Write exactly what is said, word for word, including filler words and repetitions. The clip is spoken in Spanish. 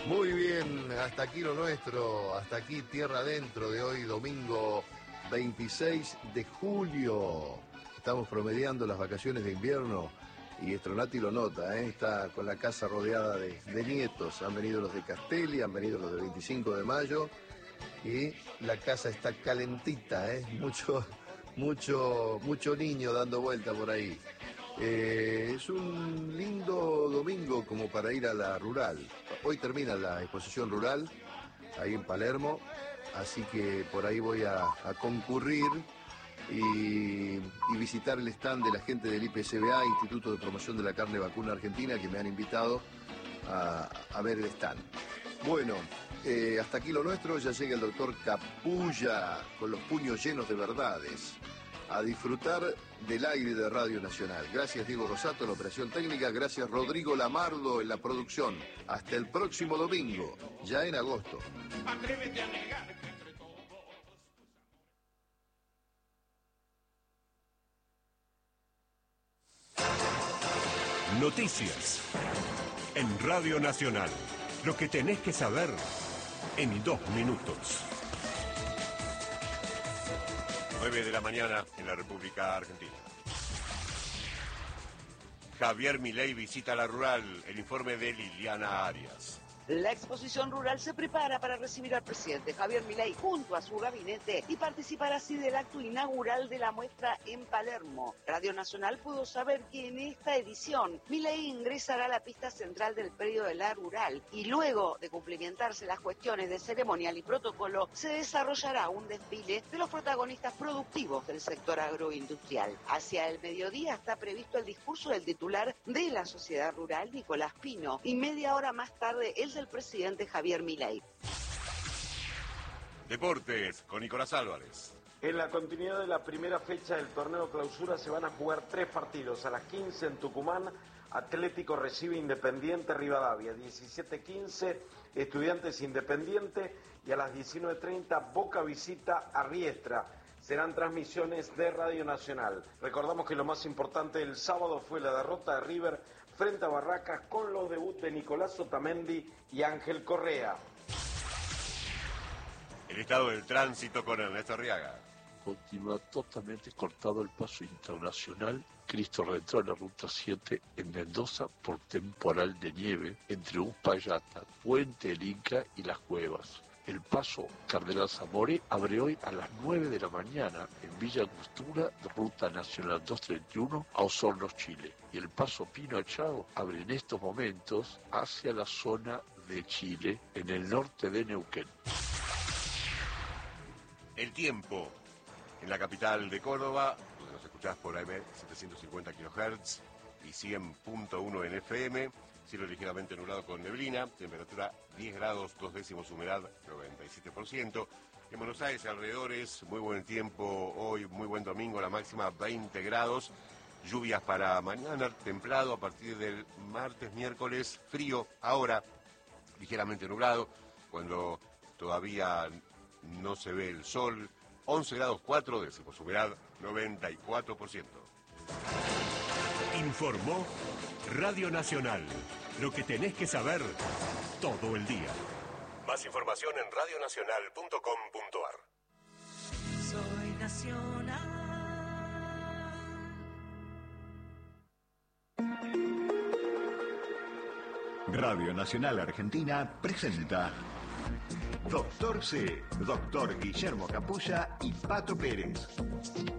Muy bien, hasta aquí lo nuestro, hasta aquí tierra adentro de hoy, domingo veintiséis de julio. Estamos promediando las vacaciones de invierno y Stronati lo nota, ¿eh? Está con la casa rodeada de, de nietos. Han venido los de Castelli, han venido los del veinticinco de mayo y la casa está calentita, ¿eh? Mucho, mucho, mucho niño dando vuelta por ahí. Eh, es un lindo domingo como para ir a la rural. Hoy termina la exposición rural ahí en Palermo, así que por ahí voy a, a concurrir y, y visitar el stand de la gente del I P C B A, Instituto de Promoción de la Carne Vacuna Argentina, que me han invitado a, a ver el stand. Bueno, eh, hasta aquí lo nuestro. Ya llega el doctor Capulla con los puños llenos de verdades a disfrutar del aire de Radio Nacional. Gracias Diego Rosato en la operación técnica, gracias Rodrigo Lamardo en la producción. Hasta el próximo domingo, ya en agosto. Atrévete a negar que entre todos... Noticias en Radio Nacional. Lo que tenés que saber en dos minutos. nueve de la mañana en la República Argentina. Javier Milei visita la rural. El informe de Liliana Arias. La exposición rural se prepara para recibir al presidente Javier Milei junto a su gabinete y participar así del acto inaugural de la muestra en Palermo. Radio Nacional pudo saber que en esta edición Milei ingresará a la pista central del predio de la rural y luego de cumplimentarse las cuestiones de ceremonial y protocolo se desarrollará un desfile de los protagonistas productivos del sector agroindustrial. Hacia el mediodía está previsto el discurso del titular de la sociedad rural, Nicolás Pino, y media hora más tarde el del presidente Javier Milei. Deportes con Nicolás Álvarez. En la continuidad de la primera fecha del torneo clausura se van a jugar tres partidos. A las quince en Tucumán, Atlético recibe Independiente Rivadavia. diecisiete quince, Estudiantes Independiente. Y a las diecinueve treinta, Boca visita a Riestra. Serán transmisiones de Radio Nacional. Recordamos que lo más importante del sábado fue la derrota de River frente a Barracas con los debuts de Nicolás Otamendi y Ángel Correa. El estado del tránsito con Ernesto Arriaga. Continúa totalmente cortado el paso internacional Cristo Redentor en la ruta siete en Mendoza por temporal de nieve entre Uspallata, Puente el Inca y Las Cuevas. El paso Cardenal Zamore abre hoy a las nueve de la mañana en Villa Angostura, Ruta Nacional doscientos treinta y uno, a Osorno, Chile. Y el paso Pino Achado abre en estos momentos hacia la zona de Chile, en el norte de Neuquén. El tiempo en la capital de Córdoba, donde nos escuchás por A M setecientos cincuenta kilohertz y cien punto uno en F M. Cielo ligeramente nublado con neblina, temperatura diez grados, dos décimos, humedad noventa y siete por ciento. En Buenos Aires, alrededores, muy buen tiempo hoy, muy buen domingo, la máxima veinte grados. Lluvias para mañana, templado a partir del martes, miércoles, frío ahora, ligeramente nublado, cuando todavía no se ve el sol. once grados, cuatro décimos, humedad noventa y cuatro por ciento. Informó Radio Nacional. Lo que tenés que saber todo el día. Más información en radio nacional punto com punto a r. Soy nacional. Radio Nacional Argentina presenta Doctor C, Doctor Guillermo Capulla y Pato Pérez.